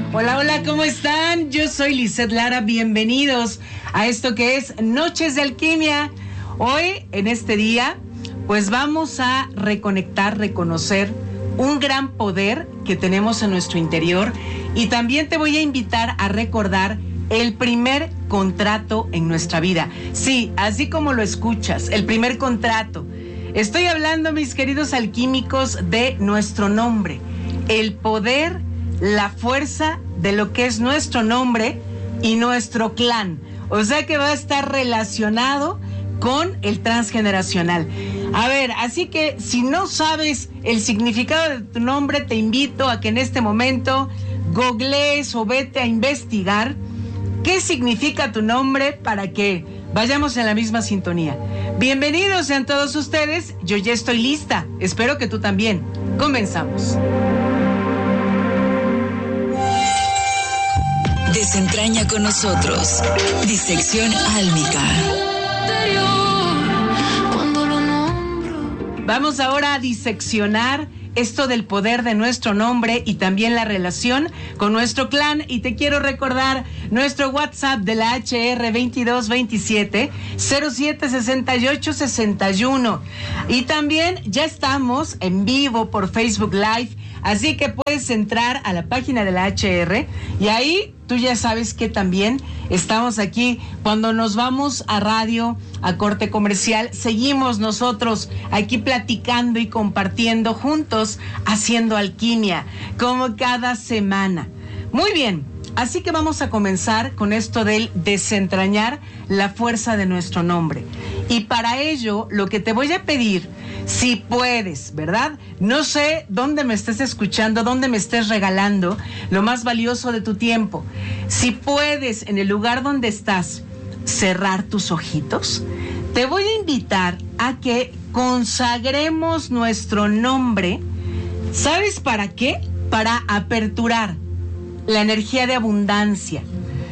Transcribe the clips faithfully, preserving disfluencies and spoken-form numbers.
Hola, hola, ¿cómo están? Yo soy Lisette Lara, bienvenidos a esto que es Noches de Alquimia. Hoy, en este día, pues vamos a reconectar, reconocer un gran poder que tenemos en nuestro interior y también te voy a invitar a recordar el primer contrato en nuestra vida. Sí, así como lo escuchas, el primer contrato. Estoy hablando, mis queridos alquímicos, de nuestro nombre, el poder, la fuerza de lo que es nuestro nombre y nuestro clan. O sea que va a estar relacionado con el transgeneracional. A ver, así que si no sabes el significado de tu nombre, te invito a que en este momento googlees o vete a investigar qué significa tu nombre para que vayamos en la misma sintonía. Bienvenidos sean todos ustedes, yo ya estoy lista, espero que tú también. Comenzamos. Desentraña con nosotros. Disección álmica. Vamos ahora a diseccionar esto del poder de nuestro nombre y también la relación con nuestro clan. Y te quiero recordar nuestro WhatsApp de la H R veintidós veintisiete cero siete sesenta y ocho sesenta y uno. Y también ya estamos en vivo por Facebook Live, así que puedes entrar a la página de la H R y ahí tú ya sabes que también estamos aquí. Cuando nos vamos a radio, a corte comercial, seguimos nosotros aquí platicando y compartiendo juntos, haciendo alquimia, como cada semana. Muy bien, así que vamos a comenzar con esto del desentrañar la fuerza de nuestro nombre. Y para ello, lo que te voy a pedir, si puedes, ¿verdad? No sé dónde me estés escuchando, dónde me estés regalando lo más valioso de tu tiempo. Si puedes, en el lugar donde estás, cerrar tus ojitos, te voy a invitar a que consagremos nuestro nombre. ¿Sabes para qué? Para aperturar la energía de abundancia.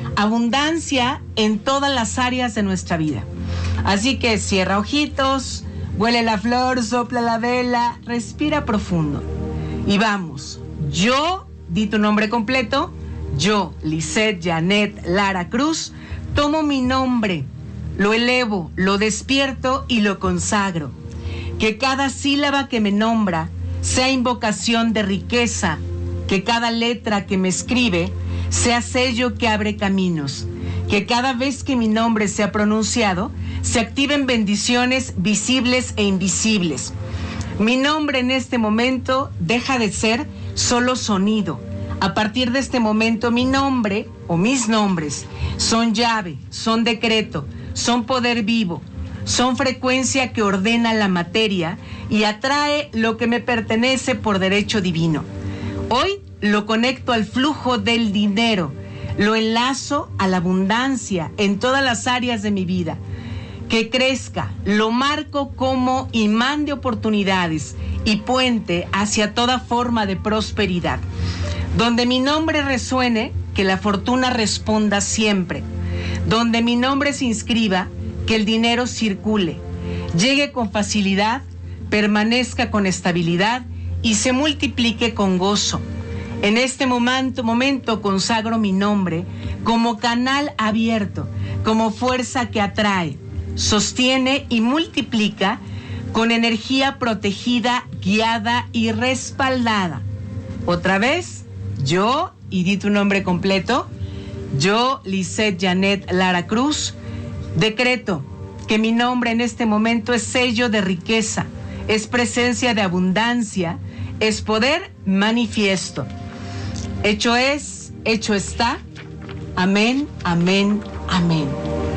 Abundancia en todas las áreas de nuestra vida. Así que cierra ojitos, huele la flor, sopla la vela, respira profundo. Y vamos, yo, di tu nombre completo, yo, Lisette Janet Lara Cruz, tomo mi nombre, lo elevo, lo despierto y lo consagro. Que cada sílaba que me nombra sea invocación de riqueza, que cada letra que me escribe sea sello que abre caminos, que cada vez que mi nombre sea pronunciado, se activen bendiciones visibles e invisibles. Mi nombre en este momento deja de ser solo sonido. A partir de este momento, mi nombre o mis nombres son llave, son decreto, son poder vivo, son frecuencia que ordena la materia y atrae lo que me pertenece por derecho divino. Hoy lo conecto al flujo del dinero, lo enlazo a la abundancia en todas las áreas de mi vida. Que crezca, lo marco como imán de oportunidades y puente hacia toda forma de prosperidad. Donde mi nombre resuene, que la fortuna responda siempre. Donde mi nombre se inscriba, que el dinero circule, llegue con facilidad, permanezca con estabilidad y se multiplique con gozo. En este momento, momento consagro mi nombre como canal abierto, como fuerza que atrae, sostiene y multiplica con energía protegida, guiada y respaldada. Otra vez, yo, y di tu nombre completo, yo, Lisette Janet Lara Cruz, decreto que mi nombre en este momento es sello de riqueza, es presencia de abundancia, es poder manifiesto. Hecho es, hecho está. Amén, amén, amén.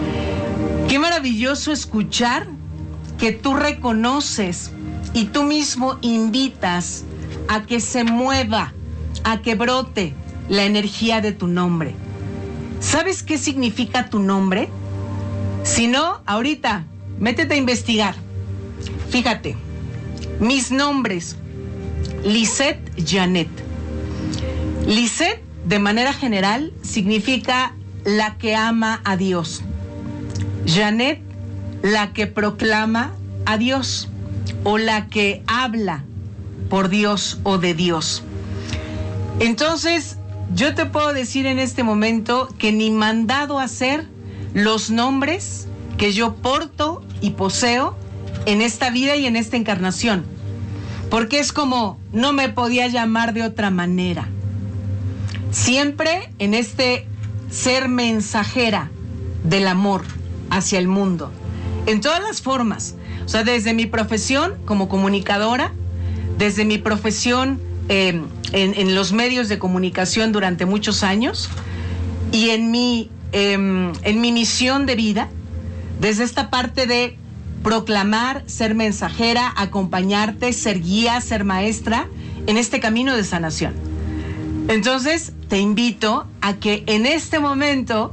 Qué maravilloso escuchar que tú reconoces y tú mismo invitas a que se mueva, a que brote la energía de tu nombre. ¿Sabes qué significa tu nombre? Si no, ahorita, métete a investigar. Fíjate, mis nombres, Lisette Janet. Lisette, de manera general, significa la que ama a Dios. Janet, la que proclama a Dios o la que habla por Dios o de Dios. Entonces, yo te puedo decir en este momento que ni mandado a hacer los nombres que yo porto y poseo en esta vida y en esta encarnación. Porque es como, no me podía llamar de otra manera. Siempre en este ser mensajera del amor hacia el mundo, en todas las formas. O sea, desde mi profesión como comunicadora, desde mi profesión eh, en, en los medios de comunicación durante muchos años, y en mi, eh, en mi misión de vida, desde esta parte de proclamar, ser mensajera, acompañarte, ser guía, ser maestra en este camino de sanación. Entonces, te invito a que en este momento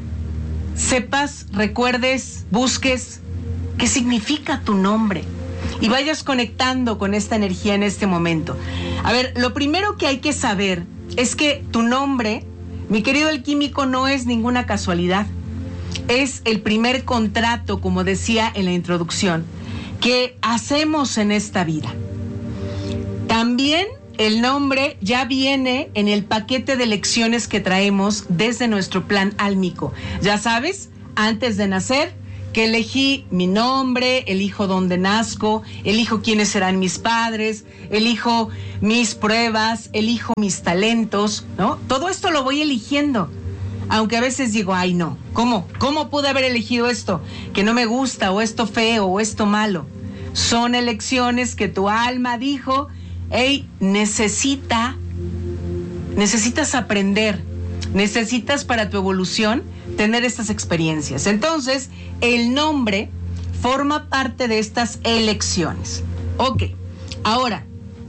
sepas, recuerdes, busques qué significa tu nombre y vayas conectando con esta energía en este momento. A ver, lo primero que hay que saber es que tu nombre, mi querido alquímico, no es ninguna casualidad. Es el primer contrato, como decía en la introducción, que hacemos en esta vida. También el nombre ya viene en el paquete de lecciones que traemos desde nuestro plan álmico. Ya sabes, antes de nacer, que elegí mi nombre, elijo dónde nazco, elijo quiénes serán mis padres, elijo mis pruebas, elijo mis talentos, ¿no? Todo esto lo voy eligiendo. Aunque a veces digo, ay no, ¿cómo? ¿Cómo pude haber elegido esto que no me gusta, o esto feo, o esto malo? Son elecciones que tu alma dijo, hey, necesita, necesitas aprender, necesitas para tu evolución tener estas experiencias. Entonces, el nombre forma parte de estas elecciones. Ok, ahora,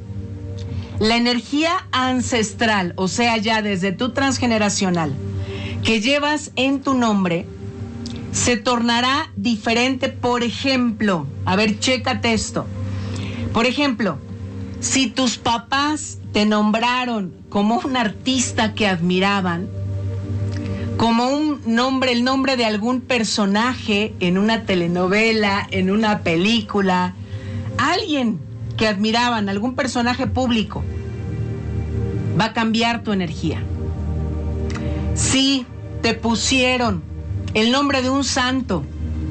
la energía ancestral, o sea, ya desde tu transgeneracional, que llevas en tu nombre, se tornará diferente. Por ejemplo, a ver, chécate esto. Por ejemplo, si tus papás te nombraron como un artista que admiraban, como un nombre, el nombre de algún personaje en una telenovela, en una película, alguien que admiraban, algún personaje público, va a cambiar tu energía. Si te pusieron el nombre de un santo,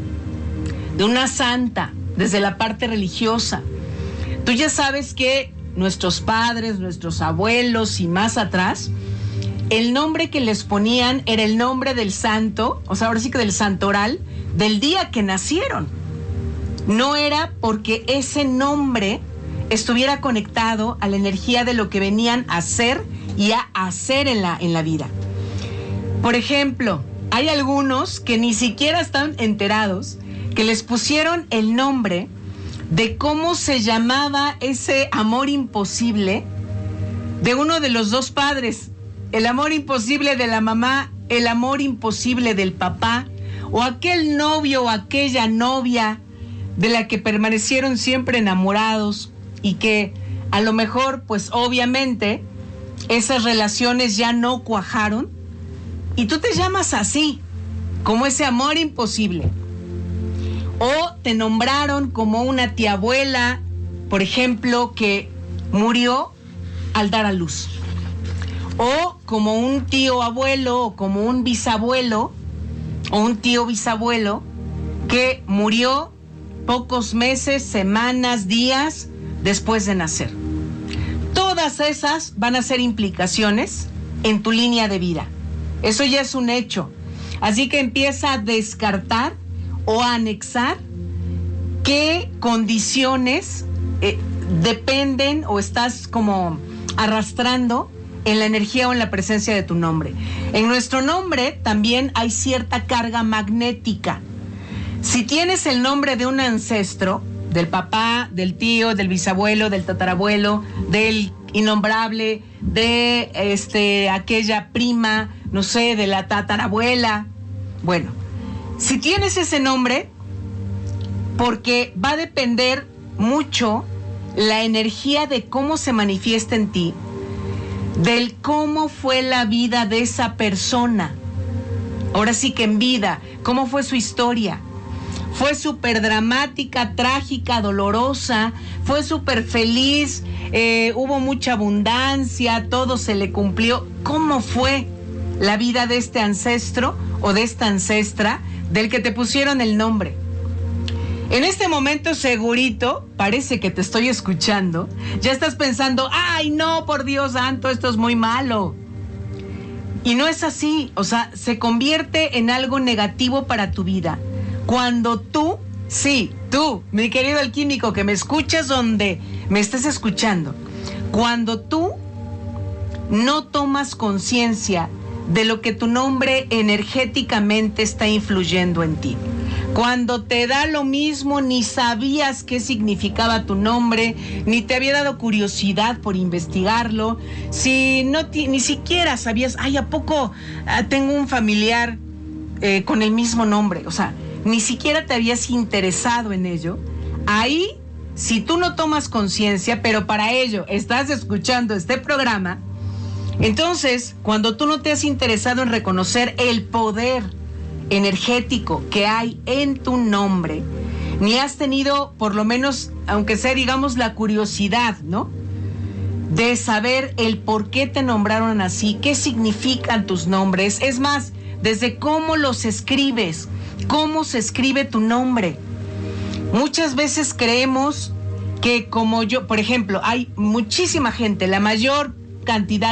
de una santa, desde la parte religiosa, tú ya sabes que nuestros padres, nuestros abuelos y más atrás, el nombre que les ponían era el nombre del santo, o sea, ahora sí que del santoral, del día que nacieron. No era porque ese nombre estuviera conectado a la energía de lo que venían a hacer y a hacer en la, en la vida. Por ejemplo, hay algunos que ni siquiera están enterados que les pusieron el nombre de cómo se llamaba ese amor imposible de uno de los dos padres, el amor imposible de la mamá, el amor imposible del papá, o aquel novio o aquella novia de la que permanecieron siempre enamorados y que a lo mejor, pues obviamente, esas relaciones ya no cuajaron y tú te llamas así, como ese amor imposible. O te nombraron como una tía abuela, por ejemplo, que murió al dar a luz. O como un tío abuelo, o como un bisabuelo, o un tío bisabuelo, que murió pocos meses, semanas, días después de nacer. Todas esas van a ser implicaciones en tu línea de vida. Eso ya es un hecho. Así que empieza a descartar o a anexar qué condiciones eh, dependen o estás como arrastrando en la energía o en la presencia de tu nombre. En nuestro nombre también hay cierta carga magnética. Si tienes el nombre de un ancestro, del papá, del tío, del bisabuelo, del tatarabuelo, del innombrable, de este, aquella prima, no sé, de la tatarabuela. Bueno, si tienes ese nombre, porque va a depender mucho la energía de cómo se manifiesta en ti, del cómo fue la vida de esa persona. Ahora sí que en vida, cómo fue su historia. fue súper dramática, trágica, dolorosa, fue súper feliz, eh, hubo mucha abundancia, todo se le cumplió. ¿Cómo fue la vida de este ancestro o de esta ancestra del que te pusieron el nombre? En este momento segurito, parece que te estoy escuchando, ya estás pensando, ay no, por Dios santo, esto es muy malo. Y no es así, o sea, se convierte en algo negativo para tu vida. Cuando tú, sí, tú, mi querido alquímico, que me escuchas donde me estés escuchando, cuando tú no tomas conciencia de lo que tu nombre energéticamente está influyendo en ti, cuando te da lo mismo, ni sabías qué significaba tu nombre, ni te había dado curiosidad por investigarlo, si no ni siquiera sabías, ay, ¿a poco ah, tengo un familiar eh, con el mismo nombre? O sea, ni siquiera te habías interesado en ello. Ahí, si tú no tomas conciencia, pero para ello estás escuchando este programa, entonces, cuando tú no te has interesado en reconocer el poder energético que hay en tu nombre, ni has tenido, por lo menos, aunque sea, digamos, la curiosidad, ¿no?, de saber el por qué te nombraron así, qué significan tus nombres, es más, desde cómo los escribes, cómo se escribe tu nombre. Muchas veces creemos que como yo, por ejemplo, hay muchísima gente, la mayor cantidad